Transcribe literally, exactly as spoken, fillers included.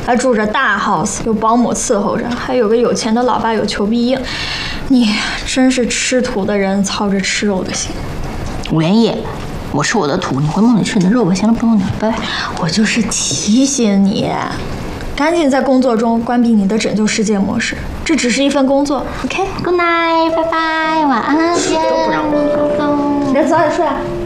还住着大 house， 有保姆伺候着，还有个有钱的老爸，有求必应。你真是吃土的人操着吃肉的心。 五连夜，我吃我的土，你回梦里吃你的肉吧。行了，不用你了，拜拜。 我就是提醒你，赶紧在工作中关闭你的拯救世界模式，这只是一份工作。OK，Good night， 拜拜，晚安， 都不让我走，你早点睡啊。